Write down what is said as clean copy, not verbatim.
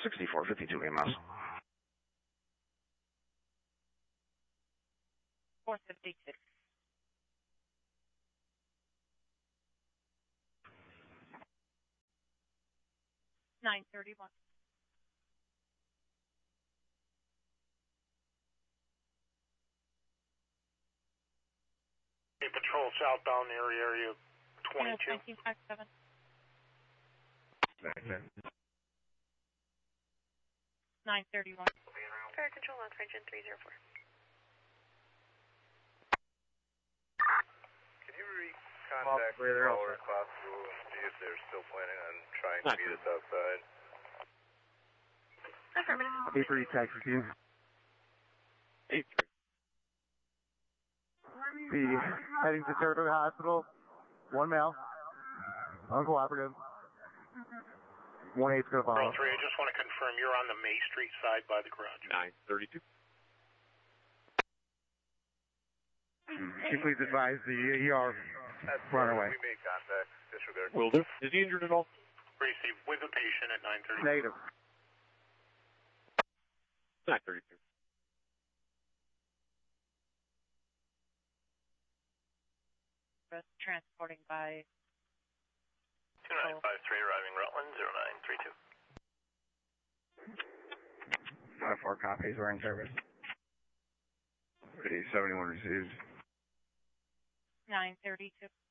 6452 AMS. 452. $931. Patrol southbound area 22. 1957. $931. Fire control on French 304. Can you recontact Waller Class 2 and see if they're still planning on trying to meet us outside? Affirmative. A3 taxi team. A3. Be heading to Saratoga Hospital. 1 male. Uncooperative. 1-8's gonna follow. 3, I just want to confirm you're on the May Street side by the garage. 932. Can you please advise the ER run away? We made contact. Disregard. Will do. Is he injured at all? Receive with a patient at 9:30. Negative. 932. Transporting by 2953 arriving Rutland 0932. 5-4 copies, we're in service. 71 received. 932.